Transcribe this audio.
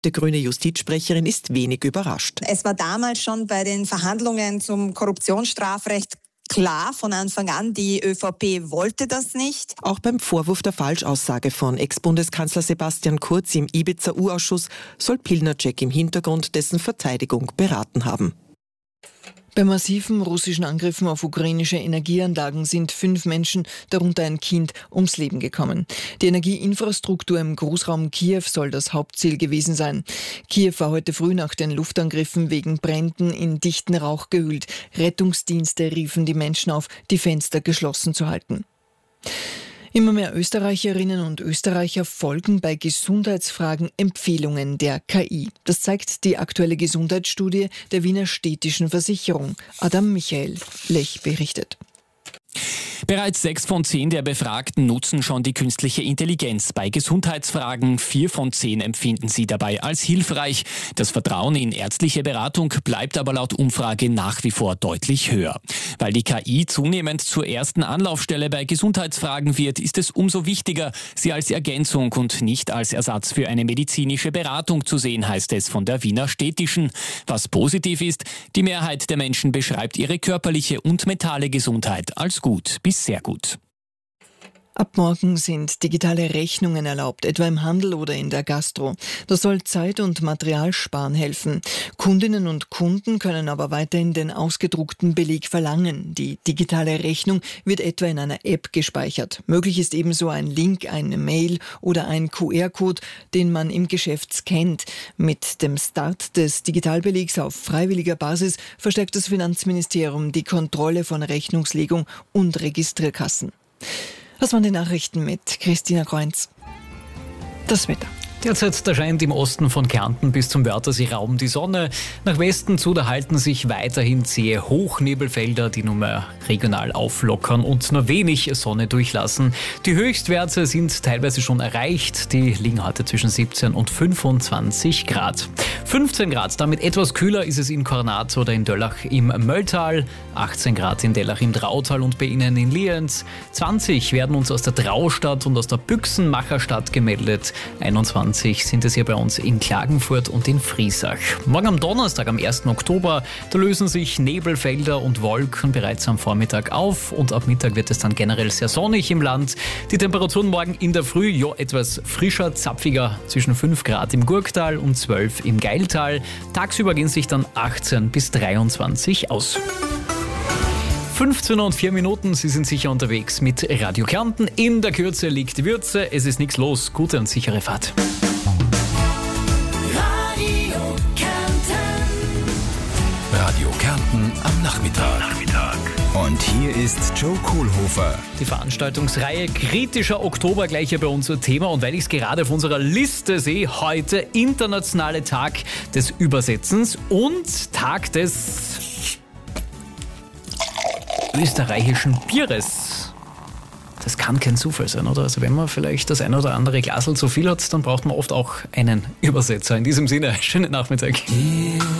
Die grüne Justizsprecherin ist wenig überrascht. Es war damals schon bei den Verhandlungen zum Korruptionsstrafrecht klar von Anfang an, die ÖVP wollte das nicht. Auch beim Vorwurf der Falschaussage von Ex-Bundeskanzler Sebastian Kurz im Ibiza-U-Ausschuss soll Pilnacek im Hintergrund dessen Verteidigung beraten haben. Bei massiven russischen Angriffen auf ukrainische Energieanlagen sind 5 Menschen, darunter ein Kind, ums Leben gekommen. Die Energieinfrastruktur im Großraum Kiew soll das Hauptziel gewesen sein. Kiew war heute früh nach den Luftangriffen wegen Bränden in dichten Rauch gehüllt. Rettungsdienste riefen die Menschen auf, die Fenster geschlossen zu halten. Immer mehr Österreicherinnen und Österreicher folgen bei Gesundheitsfragen Empfehlungen der KI. Das zeigt die aktuelle Gesundheitsstudie der Wiener Städtischen Versicherung. Adam Michael Lech berichtet. Bereits 6 von 10 der Befragten nutzen schon die künstliche Intelligenz bei Gesundheitsfragen. 4 von 10 empfinden sie dabei als hilfreich. Das Vertrauen in ärztliche Beratung bleibt aber laut Umfrage nach wie vor deutlich höher. Weil die KI zunehmend zur ersten Anlaufstelle bei Gesundheitsfragen wird, ist es umso wichtiger, sie als Ergänzung und nicht als Ersatz für eine medizinische Beratung zu sehen, heißt es von der Wiener Städtischen. Was positiv ist, die Mehrheit der Menschen beschreibt ihre körperliche und mentale Gesundheit als gut bis sehr gut. Ab morgen sind digitale Rechnungen erlaubt, etwa im Handel oder in der Gastro. Das soll Zeit- und Materialsparen helfen. Kundinnen und Kunden können aber weiterhin den ausgedruckten Beleg verlangen. Die digitale Rechnung wird etwa in einer App gespeichert. Möglich ist ebenso ein Link, eine Mail oder ein QR-Code, den man im Geschäft scannt. Mit dem Start des Digitalbelegs auf freiwilliger Basis verstärkt das Finanzministerium die Kontrolle von Rechnungslegung und Registrierkassen. Das waren die Nachrichten mit Christina Kreunz. Das Wetter. Derzeit da scheint im Osten von Kärnten bis zum Wörthersee-Raum die Sonne. Nach Westen zu, da halten sich weiterhin zähe Hochnebelfelder, die nur mehr regional auflockern und nur wenig Sonne durchlassen. Die Höchstwerte sind teilweise schon erreicht. Die liegen heute zwischen 17 und 25 Grad. 15 Grad, damit etwas kühler ist es in Kornat oder in Döllach im Mölltal. 18 Grad in Dellach im Drautal und bei Ihnen in Lienz. 20 werden uns aus der Traustadt und aus der Büchsenmacherstadt gemeldet. 21 sind es hier bei uns in Klagenfurt und in Friesach. Morgen am Donnerstag, am 1. Oktober, da lösen sich Nebelfelder und Wolken bereits am Vormittag auf und ab Mittag wird es dann generell sehr sonnig im Land. Die Temperaturen morgen in der Früh etwas frischer, zapfiger, zwischen 5 Grad im Gurktal und 12 im Geiltal. Tagsüber gehen sich dann 18 bis 23 aus. 15:04, Sie sind sicher unterwegs mit Radio Kärnten. In der Kürze liegt die Würze, es ist nichts los. Gute und sichere Fahrt. Radio Kärnten am Nachmittag. Und hier ist Joe Kohlhofer. Die Veranstaltungsreihe Kritischer Oktober gleich hier bei uns Thema. Und weil ich es gerade auf unserer Liste sehe, heute internationale Tag des Übersetzens und Tag des österreichischen Bieres. Das kann kein Zufall sein, oder? Also wenn man vielleicht das ein oder andere Glasl zu viel hat, dann braucht man oft auch einen Übersetzer. In diesem Sinne, schönen Nachmittag.